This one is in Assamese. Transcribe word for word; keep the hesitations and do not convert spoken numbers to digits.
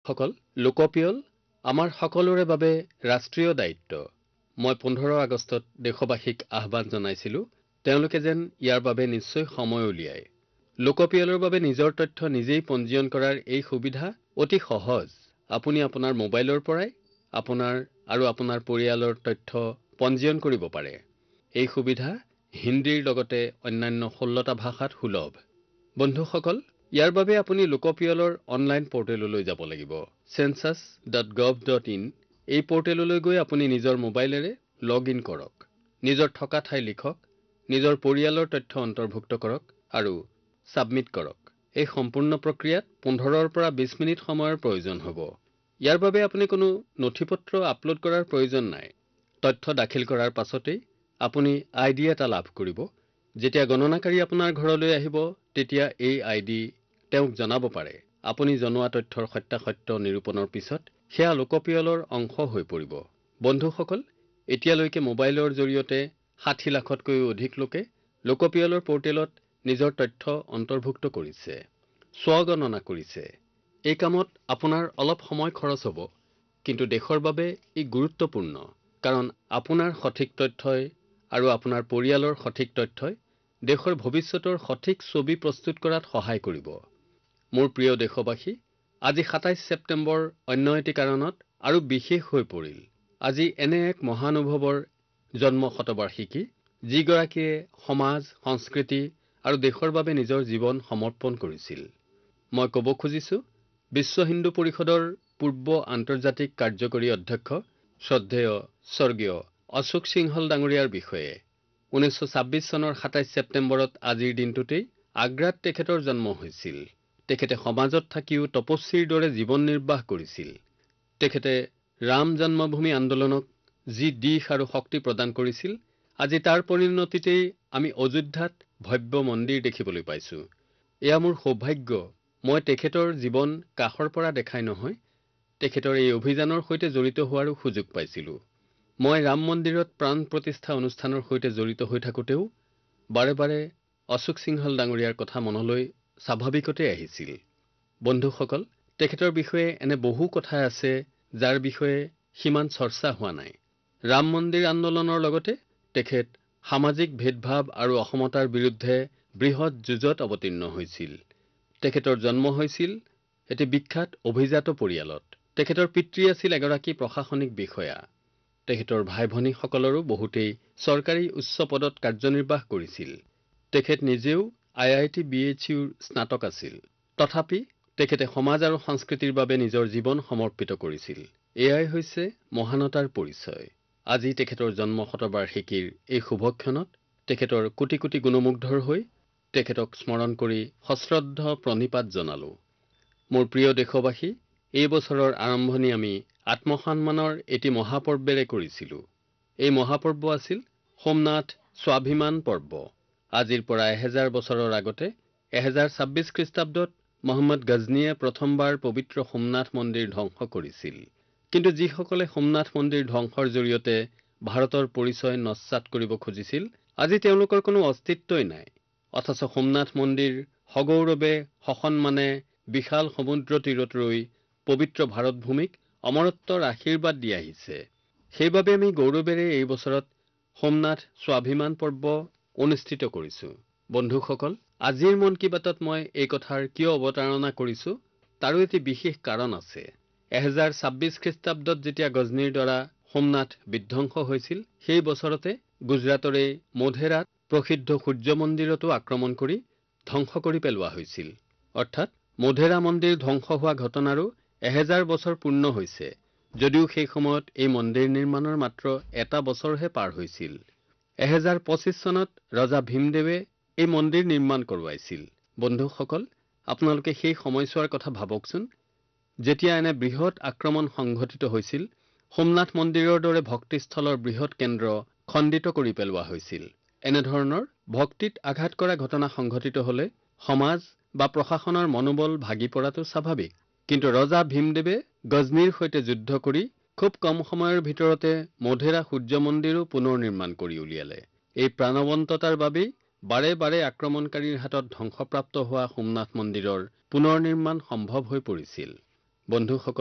বন্ধুসকল, লোকপিয়ল আমাৰ সকলোৰে বাবে ৰাষ্ট্ৰীয় দায়িত্ব। মই পোন্ধৰ আগষ্টত দেশবাসীক আহ্বান জনাইছিলোঁ তেওঁলোকে যেন ইয়াৰ বাবে নিশ্চয় সময় উলিয়ায়। লোকপিয়লৰ বাবে নিজৰ তথ্য নিজেই পঞ্জীয়ন কৰাৰ এই সুবিধা অতি সহজ। আপুনি আপোনাৰ মোবাইলৰ পৰাই আপোনাৰ আৰু আপোনাৰ পৰিয়ালৰ তথ্য পঞ্জীয়ন কৰিব পাৰে। এই সুবিধা হিন্দীৰ লগতে অন্যান্য ষোল্লটা ভাষাত সুলভ। বন্ধুসকল, ইয়াৰ বাবে আপুনি লোকপিয়লৰ অনলাইন পৰ্টেললৈ যাব লাগিব। Census dot gov dot in এই পৰ্টেললৈ গৈ আপুনি নিজৰ মোবাইলেৰে লগ ইন কৰক। নিজৰ থকা ঠাই লিখক, নিজৰ পৰিয়ালৰ তথ্য অন্তৰ্ভুক্ত কৰক আৰু ছাবমিট কৰক। এই সম্পূৰ্ণ প্ৰক্ৰিয়াত পোন্ধৰৰ পৰা বিশ মিনিট সময়ৰ প্ৰয়োজন হ'ব। ইয়াৰ বাবে আপুনি কোনো নথিপত্ৰ আপলোড কৰাৰ প্ৰয়োজন নাই। তথ্য দাখিল কৰাৰ পাছতেই আপুনি আইডি এটা লাভ কৰিব। যেতিয়া গণনাকাৰী আপোনাৰ ঘৰলৈ আহিব, তেতিয়া এই আইডি তেওঁক জনাব পাৰে। আপুনি জনোৱা তথ্যৰ সত্যাসত্য নিৰূপণৰ পিছত সেয়া লোকপিয়লৰ অংশ হৈ পৰিব। বন্ধুসকল, এতিয়ালৈকে মোবাইলৰ জৰিয়তে ষাঠি লাখতকৈও অধিক লোকে লোকপিয়লৰ পৰ্টেলত নিজৰ তথ্য অন্তৰ্ভুক্ত কৰিছে, স্ব-গণনা কৰিছে। এই কামত আপোনাৰ অলপ সময় খৰচ হ'ব, কিন্তু দেশৰ বাবে ই গুৰুত্বপূৰ্ণ, কাৰণ আপোনাৰ সঠিক তথ্যই আৰু আপোনাৰ পৰিয়ালৰ সঠিক তথ্যই দেশৰ ভৱিষ্যতৰ সঠিক ছবি প্ৰস্তুত কৰাত সহায় কৰিব। মোৰ প্ৰিয় দেশবাসী, আজি সাতাইছ ছেপ্টেম্বৰ অন্য এটি কাৰণত আৰু বিশেষ হৈ পৰিল। আজি এনে এক মহানুভৱৰ জন্ম শতবাৰ্ষিকী, যিগৰাকীয়ে সমাজ, সংস্কৃতি আৰু দেশৰ বাবে নিজৰ জীৱন সমৰ্পণ কৰিছিল। মই ক'ব খুজিছো বিশ্ব হিন্দু পৰিষদৰ পূৰ্ব আন্তৰ্জাতিক কাৰ্যকৰী অধ্যক্ষ শ্ৰদ্ধেয় স্বৰ্গীয় অশোক সিংহল ডাঙৰীয়াৰ বিষয়ে। ঊনৈছশ ছাব্বিছ চনৰ সাতাইছ ছেপ্টেম্বৰত আজিৰ দিনটোতেই আগ্ৰাত তেখেতৰ জন্ম হৈছিল। তেখেতে সমাজত থাকিও তপস্বীৰ দৰে জীৱন নিৰ্বাহ কৰিছিল। তেখেতে ৰাম জন্মভূমি আন্দোলনক যি দিশ আৰু শক্তি প্ৰদান কৰিছিল, আজি তাৰ পৰিণতিতেই আমি অযোধ্যাত ভব্য মন্দিৰ দেখিবলৈ পাইছো। এয়া মোৰ সৌভাগ্য। মই তেখেতৰ জীৱন কাষৰ পৰা দেখাই নহয়, তেখেতৰ এই অভিযানৰ সৈতে জড়িত হোৱাৰো সুযোগ পাইছিলো। মই ৰাম মন্দিৰত প্ৰাণ প্ৰতিষ্ঠা অনুষ্ঠানৰ সৈতে জড়িত হৈ থাকোঁতেও বাৰে বাৰে অশোক সিংহল ডাঙৰীয়াৰ কথা মনলৈ স্বাভাৱিকতে আহিছিল। বন্ধুসকল, তেখেতৰ বিষয়ে এনে বহু কথা আছে যাৰ বিষয়ে সিমান চৰ্চা হোৱা নাই। ৰাম মন্দিৰ আন্দোলনৰ লগতে তেখেত সামাজিক ভেদভাৱ আৰু অসমতাৰ বিৰুদ্ধে বৃহৎ যুঁজত অৱতীৰ্ণ হৈছিল। তেখেতৰ জন্ম হৈছিল এটি বিখ্যাত অভিজাত পৰিয়ালত। তেখেতৰ পিতৃ আছিল এগৰাকী প্ৰশাসনিক বিষয়া। তেখেতৰ ভাই ভনীসকলৰো বহুতেই চৰকাৰী উচ্চ পদত কাৰ্যনিৰ্বাহ কৰিছিল। তেখেত নিজেও আই আই টি বি এইচ ইউৰ স্নাতক আছিল। তথাপি তেখেতে সমাজ আৰু সংস্কৃতিৰ বাবে নিজৰ জীৱন সমৰ্পিত কৰিছিল। এয়াই হৈছে মহানতাৰ পৰিচয়। আজি তেখেতৰ জন্ম শতবাৰ্ষিকীৰ এই শুভক্ষণত তেখেতৰ কোটি কোটি গুণমুগ্ধৰ হৈ তেখেতক স্মৰণ কৰি সশ্ৰদ্ধ প্ৰণিপাত জনালো। মোৰ প্ৰিয় দেশবাসী, এই বছৰৰ আৰম্ভণি আমি আত্মসন্মানৰ এটি মহাপৰ্বেৰে কৰিছিলো। এই মহাপৰ্ব আছিল সোমনাথ স্বাভিমান পৰ্ব। আজিৰ পৰা এহেজাৰ বছৰৰ আগতে এহেজাৰ ছাব্বিছ খ্ৰীষ্টাব্দত মহম্মদ গজনীয়ে প্ৰথমবাৰ পবিত্ৰ সোমনাথ মন্দিৰ ধ্বংস কৰিছিল। কিন্তু যিসকলে সোমনাথ মন্দিৰ ধ্বংসৰ জৰিয়তে ভাৰতৰ পৰিচয় নস্যাৎ কৰিব খুজিছিল, আজি তেওঁলোকৰ কোনো অস্তিত্বই নাই। অথচ সোমনাথ মন্দিৰ সগৌৰৱে সসন্মানে বিশাল সমুদ্ৰ তীৰত ৰৈ পবিত্ৰ ভাৰত ভূমিক অমৰত্বৰ আশীৰ্বাদ দি আহিছে। সেইবাবে আমি গৌৰৱেৰে এই বছৰত সোমনাথ স্বাভিমান পৰ্ব অনুষ্ঠিত কৰিছো। বন্ধুসকল, আজিৰ মন কী বাতত মই এই কথাৰ কিয় অৱতাৰণা কৰিছো তাৰো এটি বিশেষ কাৰণ আছে। এহেজাৰ ছাব্বিছ খ্ৰীষ্টাব্দত যেতিয়া গজনীৰ দ্বাৰা সোমনাথ বিধ্বংস হৈছিল, সেই বছৰতে গুজৰাটৰে মোধেৰাত প্ৰসিদ্ধ সূৰ্য মন্দিৰতো আক্ৰমণ কৰি ধ্বংস কৰি পেলোৱা হৈছিল। অৰ্থাৎ মোধেৰা মন্দিৰ ধ্বংস হোৱা ঘটনাৰো এহেজাৰ বছৰ পূৰ্ণ হৈছে, যদিও সেই সময়ত এই মন্দিৰ নিৰ্মাণৰ মাত্ৰ এটা বছৰহে পাৰ হৈছিল। এহেজাৰ পঁচিছ চনত ৰজা ভীমদেৱে এই মন্দিৰ নিৰ্মাণ কৰোৱাইছিল। বন্ধুসকল, আপোনালোকে সেই সময়ছোৱাৰ কথা ভাবকচোন, যেতিয়া এনে বৃহৎ আক্ৰমণ সংঘটিত হৈছিল, সোমনাথ মন্দিৰৰ দৰে ভক্তিস্থলৰ বৃহৎ কেন্দ্ৰ খণ্ডিত কৰি পেলোৱা হৈছিল। এনেধৰণৰ ভক্তিত আঘাত কৰা ঘটনা সংঘটিত হলে সমাজ বা প্ৰশাসনৰ মনোবল ভাগি পৰাটো স্বাভাৱিক। কিন্তু ৰজা ভীমদেৱে গজনীৰ সৈতে যুদ্ধ কৰি খুব কম সময়ৰ ভিতৰতে মোধেৰা সূৰ্য মন্দিৰো পুনৰ নিৰ্মাণ কৰি উলিয়ালে। এই প্ৰাণৱন্ততাৰ বাবেই বাৰে বাৰে আক্ৰমণকাৰীৰ হাতত ধ্বংসপ্ৰাপ্ত হোৱা সোমনাথ মন্দিৰৰ পুনৰ নিৰ্মাণ সম্ভৱ হৈ পৰিছিল। বন্ধুসকল,